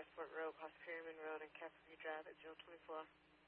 Westport Road, past Perryman Road, and Cassidy Drive at 024.